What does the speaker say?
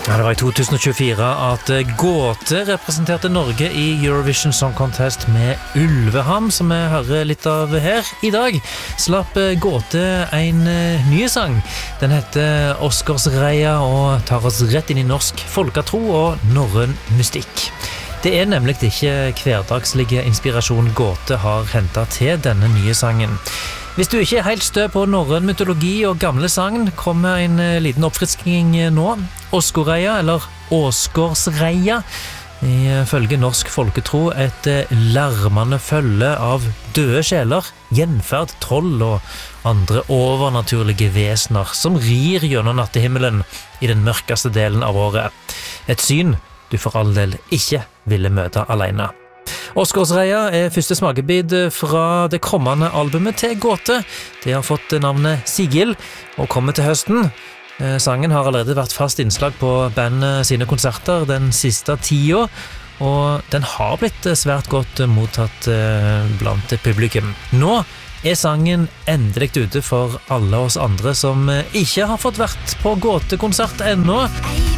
Ja, det var i 2024 at Gåte representerte Norge i Eurovision Song Contest med Ulveham, som vi hører litt av her. I dag slapp Gåte en ny sang. Den heter Oscarsreia og tar oss rett inn i norsk folketro og norrøn mystikk. Det er nemlig ikke hverdagslige inspirasjon Gåte har hentet til denne nye sangen. Hvis du ikke er helt stø på norrøn mytologi og gamle sagn, kommer en liten oppfrisking nå. Åsgårdreia, eller Åsgårdsreia, ifølge norsk folketro et larmende følge av døde sjeler, gjenferd, troll og andre overnaturlige vesener som rir gjennom nattehimmelen i den mørkeste delen av året. Et syn du for all del ikke ville møte alene. Åsgårdsreia er første smakebit fra det kommende albumet til Gåte. Det har fått navnet Sigil og kommer til høsten. Sangen har allerede vært fast innslag på bandet sine konserter den siste tida, og den har blitt svært godt mottatt blant publikum. Nå er sangen endelig ute for alle oss andre som ikke har fått vært på Gåte-konsert ennå.